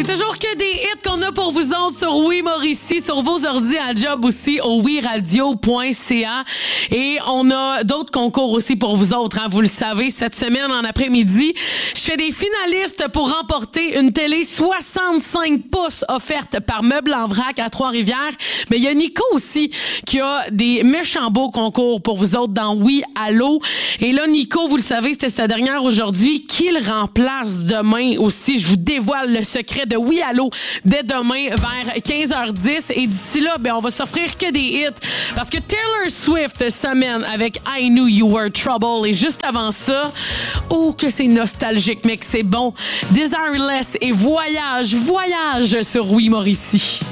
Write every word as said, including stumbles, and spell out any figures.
C'est toujours que des hits qu'on a pour vous autres sur Oui Mauricie, sur vos ordi à job aussi au oui radio point c a. Et on a d'autres concours aussi pour vous autres, hein, vous le savez. Cette semaine, en après-midi, je fais des finalistes pour remporter une télé soixante-cinq pouces offerte par Meubles en vrac à Trois-Rivières. Mais il y a Nico aussi qui a des méchants beaux concours pour vous autres dans Oui Allô. Et là, Nico, vous le savez, c'était sa dernière aujourd'hui. Qui le remplace demain aussi? Je vous dévoile le secret de Oui Allô dès demain vers quinze heures dix. Et d'ici là, ben, on va s'offrir que des hits. Parce que Taylor Swift s'amène avec I Knew You Were Trouble. Et juste avant ça, oh que c'est nostalgique, mais que c'est bon. Desireless et Voyage, Voyage sur Oui Mauricie.